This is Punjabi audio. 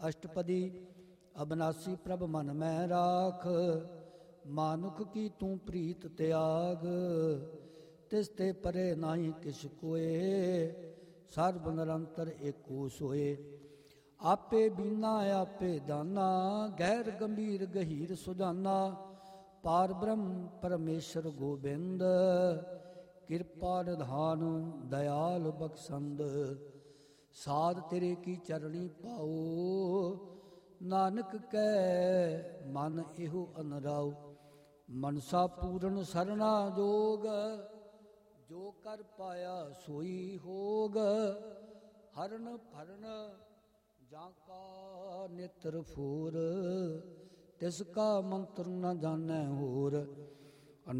ਅਸ਼ਟਪਦੀ ਅਬਨਾਸੀ ਪ੍ਰਭ ਮਨ ਮੈਂ ਰਾਖ, ਮਾਨੁਖ ਕੀ ਤੂੰ ਪ੍ਰੀਤ ਤਿਆਗ। ਤਿਸ ਤੇ ਪਰੇ ਨਾਹੀ ਕਿਛ ਕੋਏ, ਸਰਬ ਨਿਰੰਤਰ ਏਕੋ ਸੋਏ। ਆਪੇ ਬੀਨਾ ਆਪੇ ਦਾਨਾ, ਗਹਿਰ ਗੰਭੀਰ ਗਹੀਰ ਸੁਜਾਨਾ। ਪਾਰ ਬ੍ਰਹਮ ਪਰਮੇਸ਼ਰ ਗੋਬਿੰਦ, ਕਿਰਪਾ ਨਿਧਾਨ ਦਇਆਲ ਬਖਸ਼ੰਦ। ਸਾਧ ਤੇਰੇ ਕੀ ਚਰਣੀ ਪਾਓ, ਨਾਨਕ ਕੈ ਮਨ ਇਹੋ ਅਨਰਾਉ। ਮਨਸਾ ਪੂਰਨ ਸਰਣਾ ਜੋਗ, ਜੋ ਕਰ ਪਾਇਆ ਸੋਈ ਹੋਗ। ਹਰਨ ਭਰਨ ਜਾਂ ਕਾ ਨੇਤਰ ਫੋਰ, ਤਿਸ ਕਾ ਮੰਤਰ ਨ ਜਾਣੈ ਹੋਰ।